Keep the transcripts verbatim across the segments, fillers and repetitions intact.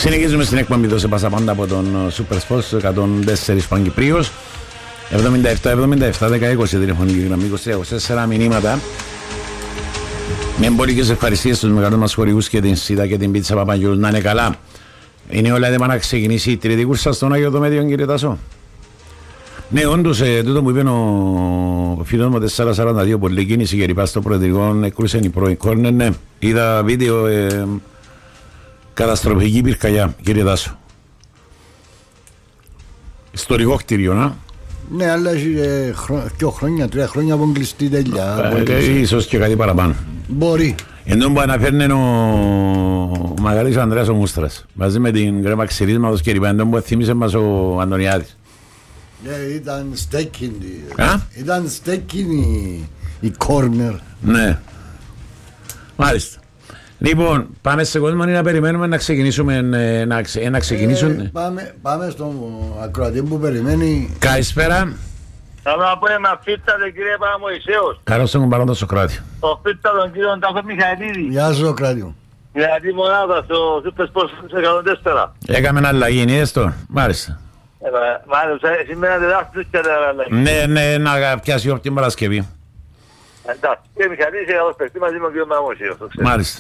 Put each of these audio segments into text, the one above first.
Συνεχίζουμε στην εκπομπή του σε Πασαπάντα από τον Super Sports εκατόν τέσσερα Παγκυπρίος. εβδομήντα επτά εβδομήντα επτά δέκα είκοσι τηλεφωνική γραμμή, είκοσι τρία είκοσι τέσσερα μηνύματα. Με εμπορικές ευχαριστίες στους μεγάλους μας χορηγούς και την ΣΥΤΑ και την Πίτσα Παπαγιούλου. Να είναι καλά. Είναι όλα έτοιμα να ξεκινήσει η τρίτη κούρσα στον Άγιο Δομέδιο, κύριε Τάσο. Ναι, όντως, ε, τούτο που είπε ο φίλος μου τετρακόσια σαράντα δύο, πολλή κίνηση και ρηπά στο προεδρικό, έκρουσε η πρώην κόρνερ, ναι. Είδα βίντεο, ε, καταστροφική πυρκαγιά, κύριε Τάσο. Ιστορικό κτίριο, να. Ναι, αλλά έχει ε, χρο... δύο χρόνια, τρία χρόνια από κλειστή τέλεια. Ε, ε, ίσως και κάτι παραπάνω. Μπορεί. Ενώ που αναφέρνει ο, ο Μαγαλής Ανδρέας ο Μούστρας, μαζί με την κρέμα ξυρίσματος και ρηπά, εντός που θύμισε μας ο Αντωνιάδης. Ναι, ήταν στέκινη. Ήταν στέκινη η κόρνερ. Ναι. Μάλιστα. Λοιπόν, πάμε σε κόσμο να περιμένουμε να ξεκινήσουμε. Να, ξε, να ξεκινήσουν. Ε, πάμε, πάμε στον ακροατή που περιμένει. Καλησπέρα. Θέλω να πω ένα φίρτα τον κύριε Παραμοησέος. Καλώς τον παρόντο Σοκράτη. Το φίρτα τον κύριο Τάκο Μιχαηλίδη. Γεια σου Σοκράτη. Για τη μονάδα στο Super Sports εκατόν τέσσερα. Έκαμε αλλαγή, είναι το. Μάλιστα. Μάλιστα, σήμερα διδάσκεις και αλλαγή. Ναι, ναι, να πιάσει από την Παρασκευή. Εντάξει, κύριε Μιχαηλίδη, είσαι καλός παιχτή μαζί με τον κύριο Παραμοησέος. Μάλιστα.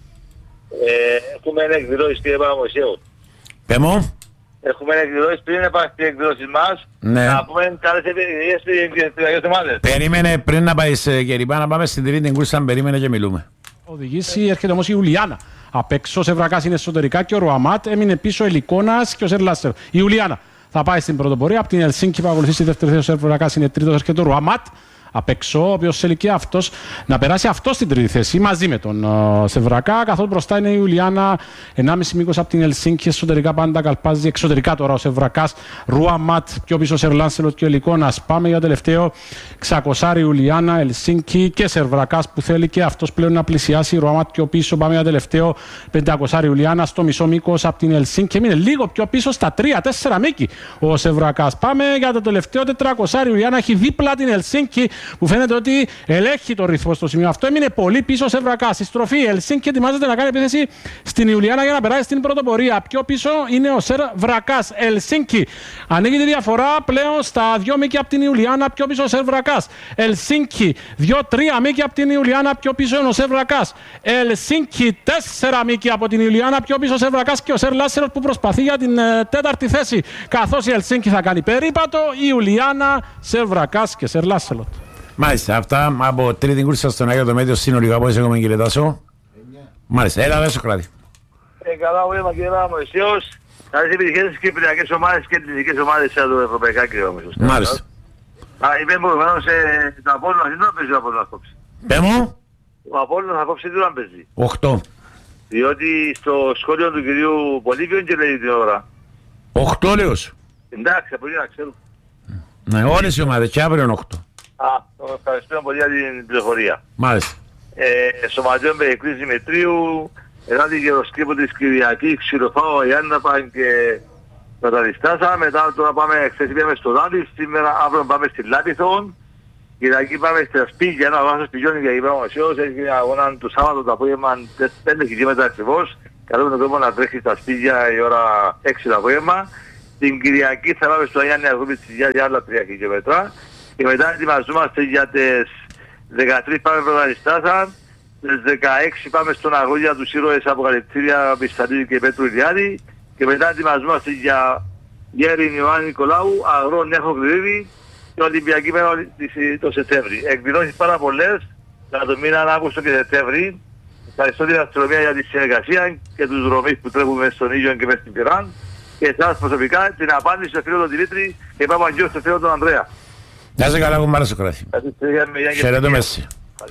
Έχουμε ένα εκδηλώσεις κύριε Παραμοησέος. Πε μου. Έχουμε εκδηλώσεις πριν επάσει τις εκδηλώσεις μας. Ναι. Να πούμε καλές επιτυχίες στις αγιές ομάδες. Περίμενε πριν να πάει σε Κερυπά, να πάμε στην τρίτη κούρσα, περίμενε και μιλούμε. Οδηγήσει, έρχεται όμως η Ιουλιάνα. Απ' έξω ο Σεβρακάς είναι εσωτερικά και ο Ροαμάτ έμεινε πίσω ο Ελικόνας και ο Σερλάστερ. Η Ιουλιάνα θα πάει στην πρωτοπορία. Από την Ελσίνκη που ακολουθεί στη δεύτερη θέση ο Σεβρακάς είναι τρίτος, έρχεται ο Ροαμάτ. Απ' έξω, ο οποίος σε ηλικία αυτός να περάσει αυτό στην τρίτη θέση μαζί με τον uh, Σεβρακά. Καθώς μπροστά είναι η Ιουλιάνα, ενάμιση μήκος από την Ελσίνκη, εσωτερικά πάντα καλπάζει. Εξωτερικά τώρα ο Σεβρακάς, Ρουαμάτ, πιο πίσω Σερλάνσελοτ και ο Ελικόνας. Πάμε για τελευταίο ξακοσάρι Ιουλιάνα, Ελσίνκη και Σεβρακάς που θέλει και αυτός πλέον να πλησιάσει. Ρουαμάτ πιο πίσω. Πάμε για τελευταίο πεντακοσάρι Ιουλιάνα στο μισό μήκος από την Ελσίνκη. Μείνε λίγο πιο πίσω στα τρία τέσσερα μήκη ο Σεβρακάς. Πάμε για το τελευταίο τετρακοσάρι Ιουλιάνα, έχει δίπλα την Ελσίνκη, που φαίνεται ότι ελέγχει το ρυθμό στο σημείο αυτό. Έμεινε πολύ πίσω σε Σεβρακάς. Η στροφή η Ελσίνκη ετοιμάζεται να κάνει επίθεση στην Ιουλιάνα για να περάσει στην πρωτοπορία. Πιο πίσω είναι ο Σεβρακάς. Ελσίνκη ανοίγει τη διαφορά πλέον στα δύο μήκη από την Ιουλιάνα. Πιο πίσω ο Σεβρακάς. Ελσίνκη δύο τρία μήκη από την Ιουλιάνα. Πιο πίσω είναι ο Σεβρακάς. Ελσίνκη τέσσερα μήκη από την Ιουλιάνα. Πιο πίσω ο Σεβρακάς και ο Σερλάσερ που προσπαθεί για την ε, τέταρτη θέση. Καθώς η Ελσίνκη θα κάνει περίπατο, η Ιουλιάνα, Σεβρακάς και Σερλάσερ. Μάλιστα, αυτά από τρίτη κούρσα στον Άγιο Δομέδιο συνολικά πώς έχουμε, κύριε Τάσο. Μάλιστα, έλα δέσω κράτη. Ε, καλά βρήμα κύριε Παραμοησέος. Καλές επιτυχίες στις κυπριακές ομάδες και τις δικές ομάδες σε το ευρωπαϊκά κύριε Παραμοησέος. Μάλιστα. Α, είπε προηγουμένως το Απόλλωνα, τι να παίζει ο Απόλλωνας κόψει. Πέ μου. Ο Απόλλωνας θα κόψει τι να παίζει. Οχτώ. Διότι στο σχόλιο του κυρίου Πολύβιον και λέει την ώρα. Οχτώ λέω σου. Εντάξει, από εκεί να ξέρω. Ναι, όλες οι ομάδες και αύριο είναι οχτώ. Α, ευχαριστούμε πολύ για την πληροφορία. Μάλιστα. Ε, Σωματιών Περικλής Δημητρίου, ενάντια γεροσκήπου της Κυριακής, Ξηροφάω, Ιάνναπαν και Καταδιστάσα. Μετά τώρα πάμε, χθες πήγαμε στο Δάντη, σήμερα αύριο πάμε στη Λάπιθον. Κυριακή πάμε στα σπίτια, ένα βάσο σπιτιών για υπέρμοσιός, έχει μια αγώνα του Σάββατο το απόγευμα πέντε χιλιόμετρα ακριβώς. Καλούμε τον κόσμο να τρέχει στα σπίτια η ώρα έξι το απόγευμα. Την Κυριακή θα πάμε στο Αγιάννη Αργούπη για άλλα τρία χιλιόμετρα. Και μετά ετοιμαζόμαστε για τις δεκατρείς πάμε πρωταγωνιστάσα, τις δεκαέξι πάμε στον αγώνα τους ήρωες Αποκαλυπτήρια Πιστατήρη και Πέτρου Ηλιάδη και μετά ετοιμαζόμαστε για Γέριν Ιωάννη Νικολάου, Αγρό Νέχο Κρυβίδη και Ολυμπιακή μέρα το Σεπτέμβρη. Εκδηλώσεις πάρα πολλές για το μήνα Αύγουστο και Σεπτέμβρη. Ευχαριστώ την αστυνομία για τη συνεργασία και τους δρομείς που τρέχουμε στον Ήγιο και μέσα στην Πυράν και εσάς προσωπικά την απάντηση στο φίλο τον Δημήτρη και πάμε αγγιώς στο φίλο τον Ανδρέα. Να είσαι καλά, κουμπάρα στο κράτη. Χαιρετώ μέση.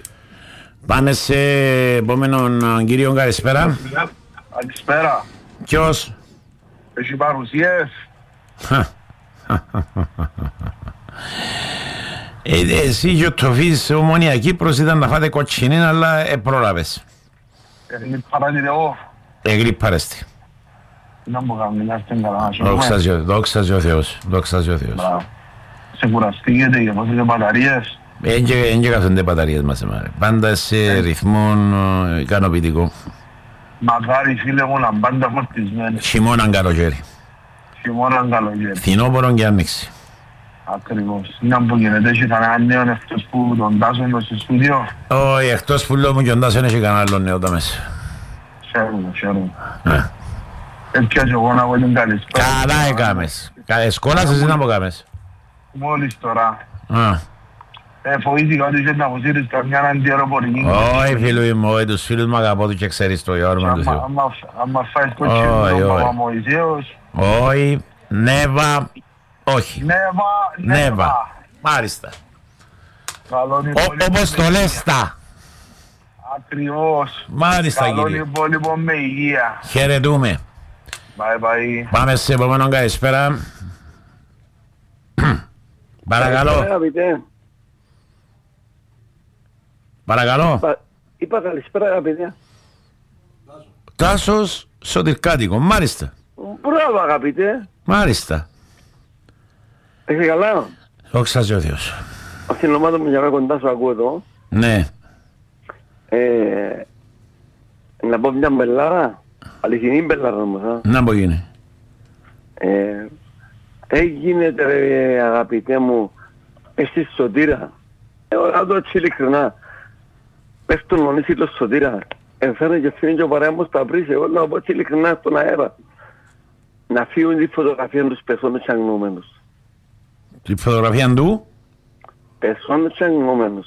Πάμε σε επόμενον κύριο, καλησπέρα. Καλησπέρα. Ποιος? Έχει παρουσίες. Εσύ και ο Τροφής Ομόνια Κύπρος ήταν να φάτε κοτσινήν, αλλά πρόλαβες. Παρατηρώ. Εγλυπάρεστη. Να μου κάνουμε, να είστε καλά. Δόξα ο Θεός. Δόξα ο Θεός. Σε κουραστήκετε και πόσες μπαταρίες. Δεν και καθόνται μπαταρίες μας. Πάντα σε ρυθμό ικανοποιητικό. Μακάρι φίλε μου να πάντα φορτισμένες. Χειμώναν καλοκαίρι. Χειμώναν καλοκαίρι. Φθινόπωρο και άνοιξη. Ακριβώς. Είναι που γίνεται, έχει κανένα νέο εκτός που τον Τάσο είναι στο στούντιο. Όχι, εκτός που λέω μου και ο Τάσο έχει κανένα άλλο νέο τα μέσα. Χαίρομαι, χαίρομαι. Έπιασε εγώ να πω την καλησπέρα. Καλά έκαμες. Εσκόλασες εσύ να πω κάμες. Μόλις τώρα. Ε, φοβήθηκα ότι είχε να αποσύρεις καμιά αντιεροπορική. Όχι φίλοι μου, όχι τους φίλους μου αγαπώ του και ξέρεις το όνομα του Θεού. Άμα φάεις κοτσίνο ο Παπαμωυσέος. Όχι, νέβα, όχι. Νέβα, νέβα. Μάλιστα. Όπως το λες τα. Ακριβώς. Μάλιστα κύριε. Καλό υπόλοιπο με υγεία. Χαιρετούμε. Bye bye. Πάμε σε επόμενο καλησπέρα. Παρακαλώ. Παρακαλώ. Είπα καλησπέρα αγαπητέ. Τάσος Σωτηρκάτικο, μάλιστα. Μπράβο αγαπητέ. Μάλιστα. Έχετε καλά. Δόξα τω Θεώς. Αυτή την ομάδα μου για να κοντά σου ακούω εδώ. Ναι. Ε, να πω μια μπελάρα. Αληθινή μπελάρα όμως. Α. Να πω γίνει. Ε, έγινε ρε αγαπητέ μου εσύ Σωτήρα. Ε, να το έτσι ειλικρινά. Πες τον Λονίσι το Σωτήρα. Εμφέρε και φύγουν και ο παρέα μου στα πρίσια. Εγώ να πω έτσι ειλικρινά στον αέρα. Να φύγουν τη φωτογραφία τους πεσόντες και αγνώμενους. Τη φωτογραφία του? Πεσόντες και αγνώμενους.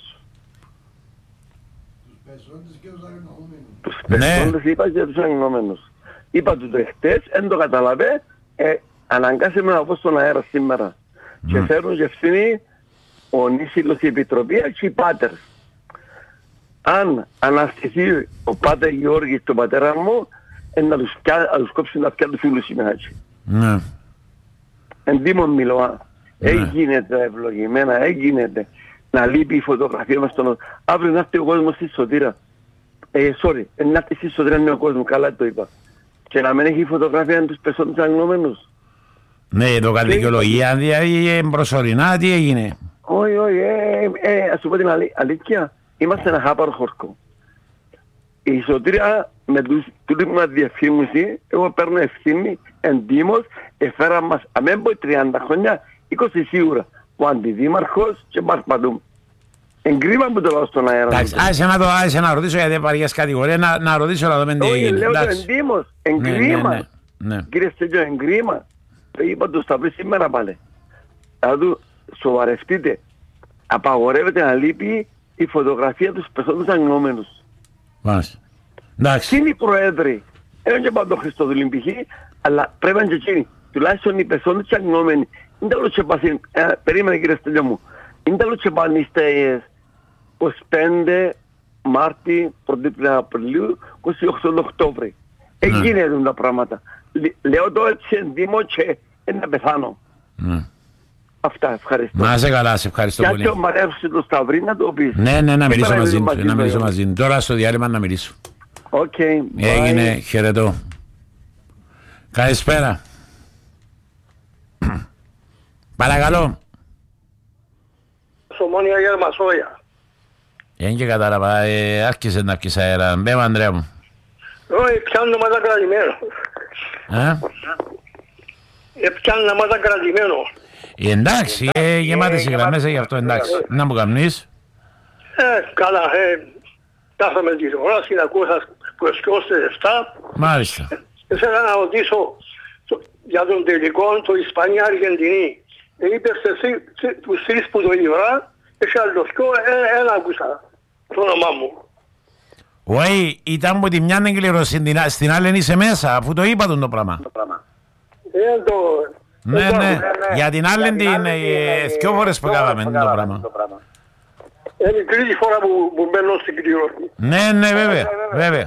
Τους πεσόντες είπα και τους αγνώμενους. Είπα του το εχθές, εν το καταλαβέ, ε, αναγκάσαμε να πω στον αέρα σήμερα. Mm. Και φέρουν και ευθύνη ο Νήσιλος, η Επιτροπή και οι Πάτερς. Αν αναστηθεί ο Πάτερ Γιώργης τον πατέρα μου, ε, να τους, να τους κόψουν τα αυτιά του φίλου σήμερα έτσι. Ναι. Εντύμον μιλώ, α. Ναι. Έγινεται ευλογημένα, έγινεται να λείπει η φωτογραφία μας στον... Αύριο να έρθει ο κόσμος στη Σωτήρα. Ε, sorry, να έρθει στη Σωτήρα είναι ο κόσμος, καλά το είπα. Και να μην έχει φωτογραφία τους πεσόντους αγνώμενους. Ναι, το κατά δικαιολογία, δηλαδή προσωρινά τι έγινε. Όχι, όχι, ε, ε, ας σου πω την αλή, αλήθεια, είμαστε ένα χάπαρο χορκό. Η Σωτήρα με τους τούτοι διαφήμιση, εγώ παίρνω ευθύνη, εντύμως, εφέρα μας, αμέν πω τριάντα χρόνια, είκοσι σίγουρα, ο αντιδήμαρχος και Μπαρπαντούμ. Εγκρίμα που το λέω στον αέρα. Εντάξει, άσε να το άσε να ρωτήσω γιατί παρηγές κατηγορία, να, να ρωτήσω να δούμε τι έγινε. Όχι, λέω το εντύμως, εγκρίμα. Ναι, ναι, ναι, ναι. Κύριε Στέγιο, εγκρίμα. Είπα το στα πριν σήμερα πάλι. Δηλαδή, σοβαρευτείτε. Απαγορεύεται να λείπει η φωτογραφία τους πεσόντους αγνώμενους. Μάλιστα. Εντάξει. Είναι οι προέδροι. Έχουν και πάντο Χριστόδουλη π.χ. αλλά πρέπει να είναι και εκείνοι. Τουλάχιστον οι πεσόντες αγνώμενοι. Είναι τέλος και πασίν. Ε, περίμενε κύριε Στέλιο μου. Είναι τέλος και πανίστες είκοσι πέντε Μάρτη, πρώτη Απριλίου, είκοσι οκτώ Οκτώβρη. Έγιναν τα πράγματα. Λέω το έτσι εντύμω και να πεθάνω. Αυτά, ευχαριστώ. Να είσαι καλά, σε ευχαριστώ πολύ. Και αν μαρεύσει το Σταυρί να το πεις. Ναι, ναι, να μιλήσω μαζί του. Να μιλήσω μαζί του. Τώρα στο διάλειμμα να μιλήσω. Οκ, okay, έγινε, χαιρετώ. Καλησπέρα. Παρακαλώ. Σομόνια Γερμασόγια. Δεν και κατάλαβα, ε, άρχισε να πεις αέρα. Μπέμα, Ανδρέα μου. Όχι, πιάνω μάτα κρατημένο. Ε? Ε, πιάνω μάτα κρατημένο. Εντάξει, ε, γεμάτες οι γραμμές, γι' αυτό εντάξει. Να μου καμνείς. Ε, καλά, ε, κάθαμε τη τηλεόραση, ακούσα που εσκιώστε εφτά. Μάλιστα. Ήθελα να ρωτήσω το, για τον τελικό, το Ισπανία-Αργεντινή. Ε, είπες εσύ τους τρεις που το είδα, εσύ άλλο δυο, ε, ένα άκουσα το όνομά μου. Όχι, ήταν που τη μια εγκληρώσει, στην άλλη είσαι μέσα, αφού το είπα τον το πράγμα. Ε, το... Ναι, ναι, για την άλλη την δυο φορές που κάναμε το πράγμα. Είναι η τρίτη φορά που μπαίνω στην κλήρωση. Ναι, ναι, βέβαια, βέβαια.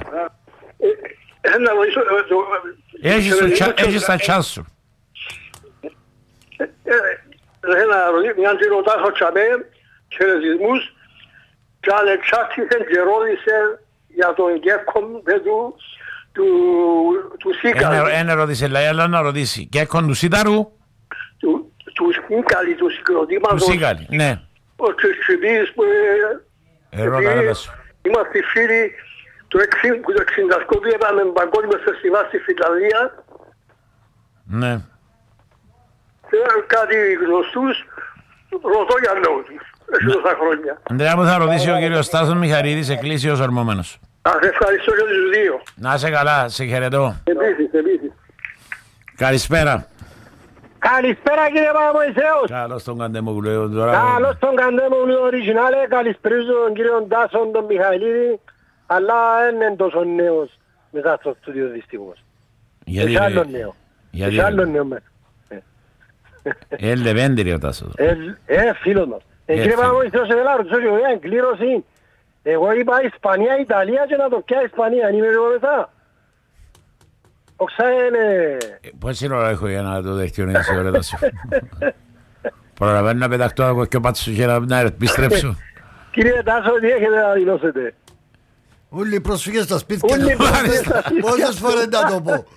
Έχεις τα τσάς σου. Ένα ρωτήσω, μια και ρωτάσω τσαμέ, χαιρετισμούς, και αλεξάρτησεν και ρώτησε για τον Γκέκκον του Σίκαλη. Ένα ρώτησε, αλλά να ρωτήσει. Γκέκκον του Σίταρου. Του Σίκαλη, του συγκροτήματος. Του Σίκαλη, ναι. Ο Τσιτσιπής που... Ερώτα, ρώτα σου. Είμαστε φίλοι το εξήντα οκτώ είπαμε παγκόσμιο φεστιβάλ στη Φιλανδία. Ναι. Κάτι γνωστούς, ρωτώ για λόγους τους, έτσι τόσα χρόνια. Αντρέα μου, θα ρωτήσει ο κύριος Στάσος Μιχαρίδης, εκκλήσιος ορμόμενος. Α, σε ευχαριστώ και τους δύο. Να είσαι καλά, σε χαιρετώ. Επίσης, επίσης. Καλησπέρα. Καλησπέρα κύριε Παπαμωυσέος. Καλώς τον Καντέμογλου τώρα. Καλώς τον Καντέμογλου οριγινάλε. Καλησπέριζω τον κύριο Ντάσον τον Μιχαηλίδη. Αλλά δεν είναι τόσο νέος μετά στο στούντιο δυστυχώς. Γιατί είναι άλλο νέο. Είναι άλλο νέο μέσα. Ε, λεβέντηρη ο Τάσος. Ε, φίλος μας. Κύριε Παπαμωυσέος, θέλω να ρωτήσω και μια εγκλήρωση. Εγώ είπα Ισπανία, Ιταλία και να το πιάει Ισπανία. Αν είμαι εγώ μετά. Οξά είναι... Πόση ώρα έχω για να το δεχτειώνει εσύ ώρα Τάσο. Προλαβαίνω να πεταχτώ από και ο πάτσος και να επιστρέψω. Κύριε Τάσο, τι έχετε να δηλώσετε? Όλοι οι πρόσφυγες στα σπίτια. Όλοι οι πρόσφυγες στα σπίτια. Πόσες φορές να το πω.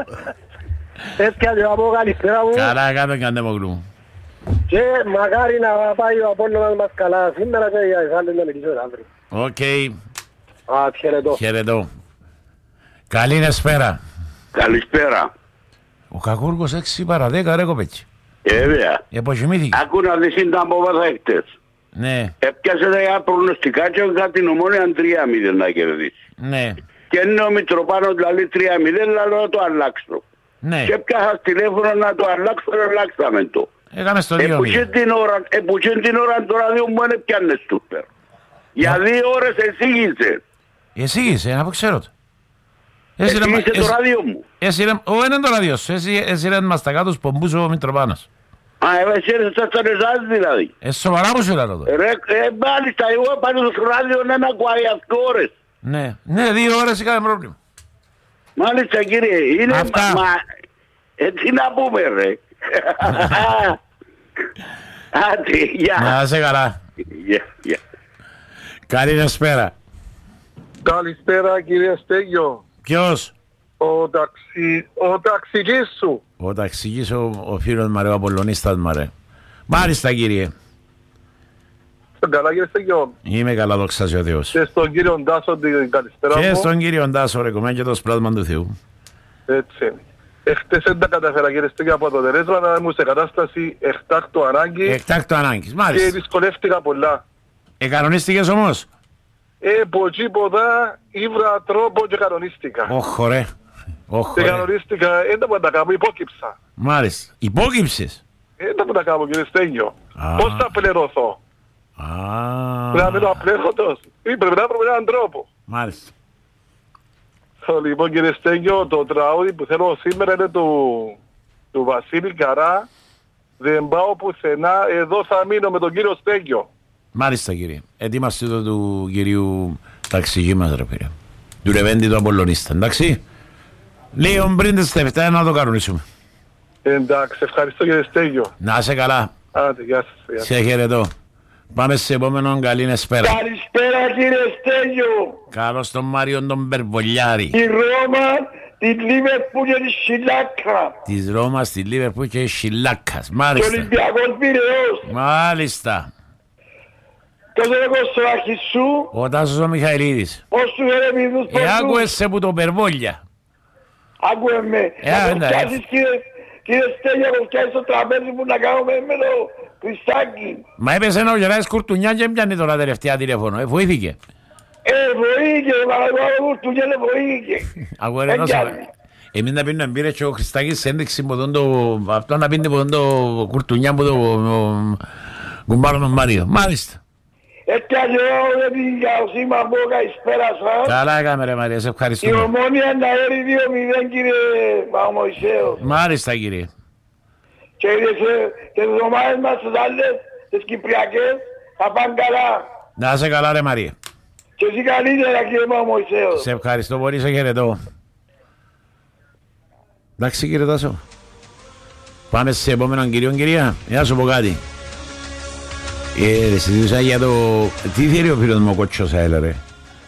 Έτσι κι αλλιώς από καλησπέρα μου. Καλά κάτω Καντέμογλου. Και μακάρι να πάει ο Απόλλωνας μας καλά σήμερα και για τις άλλες να μιλήσω αύριο. Οκ. Α, χαιρετώ. Χαιρετώ. Καλή νεσπέρα. Καλησπέρα. Ο Κακούργος έξι παρά δέκα ρε κοπέτσι. Ε, βέβαια. Εποχημήθηκε. Άκου να δεις είναι τα απόβαθα χτες. Ναι. Έπιασε τα προγνωστικά και κατά την Ομόνια τρία μηδέν να κερδίσει. Ναι. Και είναι ο Μητροπάνος δηλαδή τρία μηδέν, αλλά να το αλλάξω. Ναι. Και έπιασα τηλέφωνο να το αλλάξω, αλλάξαμε το. Έκαμε στο δύο μηδέν. Επουτσήν την ώρα το ράδιο μου είναι πιάνε σούπερ. Για δύο ώρες εσήγησε. Εσήγησε, να πω ξέρω το. Εσήγησε το ράδιο μου. Όχι, είναι το ράδιο σου. Έσυρε μας τα κάτω πομπούς ο Μητροπάνος. Α, εσύ ήρθες στα τσανεζάδες δηλαδή. Ε, σοβαρά μου σου λέω το. Ρε, ε, μάλιστα, εγώ πάνω στο ράδιο να ακούει αυτό ώρες. Ναι, ναι, δύο ώρες είχαμε πρόβλημα. Μάλιστα κύριε, είναι Αυτά. μα... Ε, τι να πούμε ρε. Άντε, γεια. Να είσαι καλά. Γεια, γεια. Καλή νεσπέρα. Καλησπέρα κύριε Στέγιο. Ποιος? Ο, ταξι... ο ταξιτής σου. Ο ταξιγής ο, ο φίλος μου, ο Απολλωνίστας μου, ρε. Μάλιστα κύριε. Στον καλά κύριε Στέγιο. Είμαι καλά, δόξα σε ο Θεός. Και στον κύριο Ντάσο την καλησπέρα Και μου. στον κύριο Ντάσο, ρε, κομμάτι και το σπλάσμα του Θεού. Έτσι είναι. Εχθές δεν τα καταφέρα κύριε Στέγιο από το τερέσμα να ήμουν σε κατάσταση εκτάκτου ανάγκη. Εκτάκτου ανάγκης, Και μάλιστα. δυσκολεύτηκα πολλά. Εκανονίστηκες όμως? Ε, ποτσίποτα, ήβρα τρόπο και κανονίστηκα. Όχι ρε. Όχι Και ρε. κανονίστηκα, δεν τα που τα κάνω, υπόκυψα. Μάλιστα. Υπόκυψες. Δεν τα που τα κάνω κύριε Στέγιο. Α. Πώς θα πληρωθώ? Α, Πρέπει να μείνω απλέρωτος ή πρέπει να βρω έναν τρόπο. μάλιστα. Λοιπόν κύριε Στέγιο, το τραγούδι που θέλω σήμερα είναι του, του Βασίλη Καρά. Δεν πάω πουθενά, εδώ θα μείνω με τον κύριο Στέγιο. Μάλιστα κύριε. Ετοίμαστε το του κυρίου ταξιγή μας ρε φίλε. Του Ρεβέντη του Απολλωνίστα, εντάξει. Λίγο πριν τις εφτά να το κανονίσουμε. Εντάξει, ευχαριστώ κύριε Στέγιο. Να είσαι καλά. Άντε, γεια σας. Γεια σας. Σε χαιρετώ. Πάμε σε επόμενον καλή νεσπέρα. Καλησπέρα κύριε Στέγιο. Καλώς τον Μάριον τον Περβολιάρη. Η Ρώμα, τη Λίβερπουλ και τη Σιλάκα. Της Ρώμας, τη Λίβερπουλ και Σιλάκας. Και ο Μάλιστα. Ολυμπιακός Πειραιώς. Μάλιστα. Τόσο εγώ στο αρχή σου, Ο Τάσος ο Μιχαηλίδης. ως του ερεμίδους Ε, άκουες σε που το Περβόλια. Άκουε με. Ε, Να το ναι. πιάσεις κύριε, κύριε Στέγιο, να το πιάσεις στο τραπέζι που να κάνουμε με το Χριστάκι. Μα έπεσε ένα ο Γεράης Κουρτουνιά και πιάνει τώρα τελευταία τηλέφωνο. Ε, βοήθηκε. Ε, βοήγηκε, παρακαλώ, του γέλε βοήγηκε. Ακούω ρε Τάσο. Εμείς να πίνουμε μπύρες και ο Χριστάκης σε ένδειξη από τον το... Αυτό να πίνει από τον το Κουρτουνιά που το... Κουμπάρο τον Μάριο. Μάλιστα. Έτσι αλλιώς δεν πήγα ο σήμα από καλησπέρα σας. Καλά έκαμε ρε Μαρία, σε Η ευχαριστούμε. Ομόνια να έρει δύο μηδέν κύριε Παπαμωυσέος. Μάλιστα κύριε. Και τις ομάδες μας τις άλλες, τις Κυπριακές, θα πάνε καλά. Να είσαι καλά ρε Μαρία. Και εσύ καλύτερα κύριε Παπαμωυσέος. Σε ευχαριστώ πολύ, σε χαιρετώ. Εντάξει κύριε Τάσο. Πάμε σε επόμενον κύριο κυρία. Για να σου πω κάτι. Ε, συζητούσα για το... Τι θέλει ο φίλος μου ο Κότσος αέλα ρε.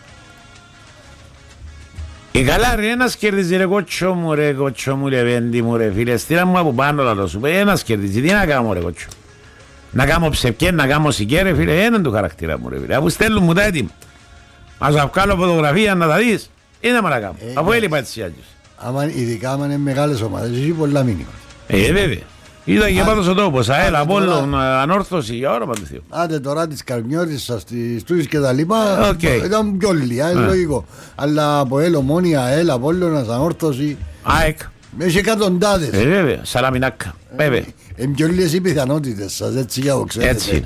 Ε καλά ρε, ένας κερδίζει ρε Κότσο μου ρε, Κότσο μου ρε, Βέντη μου ρε φίλε. Στείλα μου από πάνω λαλό σου. Ένας κερδίζει, τι να κάνω ρε Κότσο. Να κάνω ψευκέ, να κάνω σικέ ρε φίλε. Έναν του χαρακτήρα μου ρε φίλε. Αφού στέλνουν μου τα έτοιμα. Ας θα βγάλω φωτογραφία να τα δεις. Είναι μαλακά μου. Ε, Αφού έλειπα έτσι άλλους. Άμα, ειδικά άμα είναι μεγάλες ομάδες, έχει πολλά μήνυμα. Ε, βέβαια. Ήταν και πάντως ο τόπος. ΑΕΛ, άντε Απόλλων, Ανόρθωση, για ώρα πάντου Θεού. Άντε τώρα τις Καρμιώτης σας, τις Τούσεις και τα λοιπά, Οκ. ήταν πιο λίγα, είναι Ναι. λογικό. Αλλά από ΕΛ, Ομόνια, ΑΕΛ, Απόλλωνας, Ανόρθωση, ΑΕΚ. έχει εκατοντάδες. Ε, βέβαια. Σαλαμινάκα. Βέβαια. Είναι πιο λίγες οι πιθανότητες σας, έτσι για το ξέρετε. Έτσι.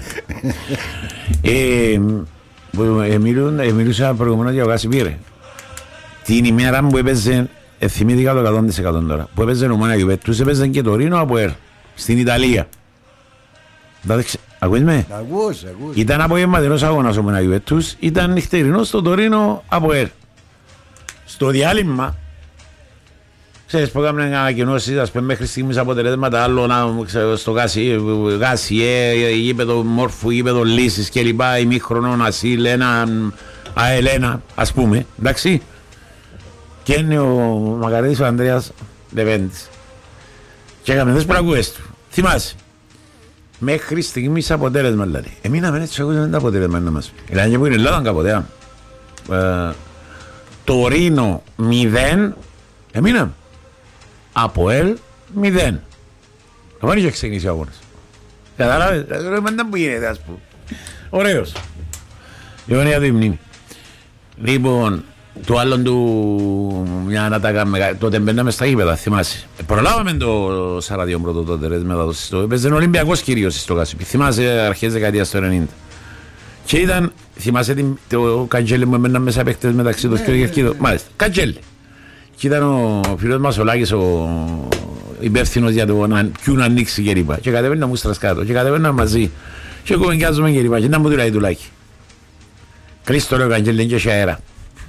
ε, που, ε, μιλούν, ε, μιλούσα προηγουμένως για ο Κασιπίρε. Την ημέρα που έπαιζε, ε, θυμήθηκα το εκατό τοις εκατό τώρα, που έπαιζε ο Ομόνια Γιουβέντους, έπαιζε και το Ρήνο από ΕΡ, στην Ιταλία. Εντάξει, ακούεις με? Ακούς, ακούς. Ήταν απογευματινός αγώνας ο Ομόνια Γιουβέντους, ήταν νυχτερινός στο Τωρίνο από ΕΡ. Στο διάλειμμα, ξέρεις που έκαναν ανακοινώσεις, ας πούμε μέχρι στιγμής αποτελέσματα άλλων στο Γάσιε, γήπεδο Μόρφου, γήπεδο Λύσης και λοιπά, ημίχρονο Ασίλ, έναν ΑΕΛ1, ας πούμε, εντάξει. Και είναι ο Μακαρίδης ο Ανδρέας Λεβέντης. Και έκαμε τις πραγούες του. Θυμάσαι. Μέχρι στιγμής αποτέλεσμα δηλαδή. Εμείναμε έτσι ακούσαμε τα αποτέλεσμα να μας πει. Δηλαδή και που είναι Ελλάδα κάποτε. Ε, Τωρίνο μηδέν. Εμείναμε. Από ΕΛ μηδέν. Δεν είχε ξεκινήσει ο αγώνας. Κατάλαβες. Δεν που γίνεται ας πούμε. Ωραίος. Λοιπόν για τη μνήμη. Λοιπόν, το άλλο του μια να τα κάνουμε, τότε μπαίναμε στα γήπεδα, θυμάσαι. Προλάβαμε το σαράντα πρώτο τότε, ρε, μετά το συστό. Έπαιζε ο Ολυμπιακός κυρίως στο Κασιπί. Θυμάσαι αρχές δεκαετίας του ενενήντα. Και ήταν, θυμάσαι την, το Καντζέλη που έμπαιναν μέσα παίκτες μεταξύ τους και ο Γερκίδο. Μάλιστα, Καντζέλη. Και ήταν ο φίλος μας ο Λάκης, ο υπεύθυνος για το να ποιου ανοίξει και ρίπα. Και κατεβαίναν μούστρας κάτω και κατεβαίναν μαζί. Και κουβεντιάζουμε και ρίπα. Και ήταν μου τουλάχι του Λάκη. Κλείστο ρε ο Καντζέλη και έχει αέρα.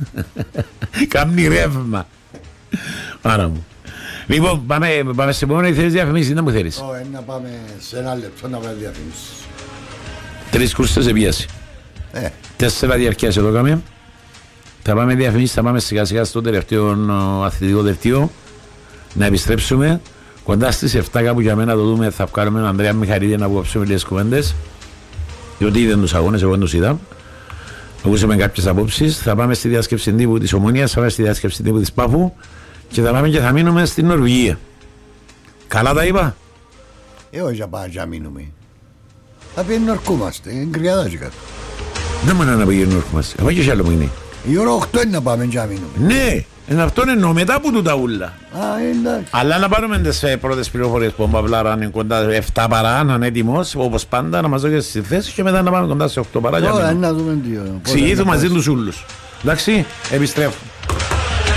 Κάμνει ρεύμα. Άρα μου. Λοιπόν, πάμε, πάμε σε επόμενη, θέλεις διαφημίσεις, δεν μου θέλεις. Όχι, να πάμε σε ένα λεπτό να πάμε διαφημίσεις. Τρεις κούρστες επίαση. Ε. Τέσσερα διαρκείας εδώ κάμε. Θα πάμε διαφημίσεις, θα πάμε σιγά σιγά στο τελευταίο αθλητικό δελτίο. Να επιστρέψουμε. Κοντά στις εφτά κάπου για μένα το δούμε, θα βγάλουμε τον Ανδρέα Μιχαρίδη να βγοψούμε λίγες κουβέντες. Διότι είδαν τους αγώνες, εγώ δεν τους είδα. Ακούσαμε κάποιες απόψεις, θα πάμε στη διάσκεψη τύπου της Ομονίας, θα πάμε στη διάσκεψη τύπου της Πάφου και θα πάμε και θα μείνουμε στην Νορβηγία. Καλά τα είπα. Ε, όχι να πάμε και μείνουμε. Θα πήγαινε να αρκούμαστε, είναι κρυαδά και κάτω. Δεν μου είναι να πήγαινε να αρκούμαστε, θα πάει και άλλο που είναι. Η ώρα οκτώ είναι να πάμε και μείνουμε. Ναι, είναι αυτό εννοώ μετά που του τα ούλα. Α, εντάξει. Αλλά να πάρουμε τις πρώτες πληροφορίες που ο Παυλάρα είναι κοντά εφτά παρά, να είναι έτοιμος, όπως πάντα, να μας δώσει στη θέση και μετά να πάμε κοντά σε οκτώ παρά. Τώρα να δούμε δύο. Ξηγήθου μαζί τους ούλους. Εντάξει, επιστρέφω.